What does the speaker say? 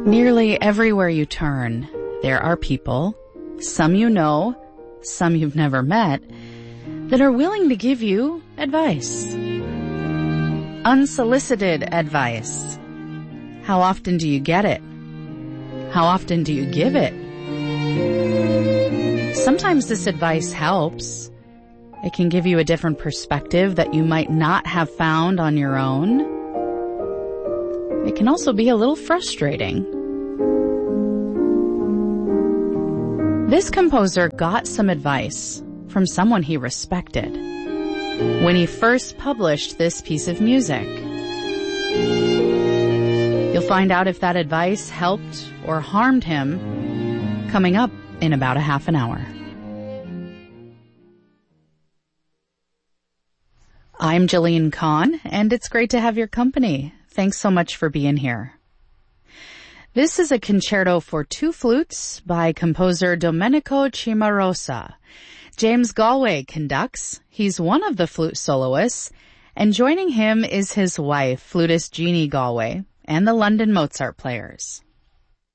Nearly everywhere you turn, there are people, some you know, some you've never met, that are willing to give you advice. Unsolicited advice. How often do you get it? How often do you give it? Sometimes this advice helps. It can give you a different perspective that you might not have found on your own. It can also be a little frustrating. This composer got some advice from someone he respected when he first published this piece of music. You'll find out if that advice helped or harmed him coming up in about a half an hour. I'm Jillian Kahn, and it's great to have your company. Thanks so much for being here. This is a concerto for two flutes by composer Domenico Cimarosa. James Galway conducts. He's one of the flute soloists, and joining him is his wife, flutist Jeannie Galway, and the London Mozart Players.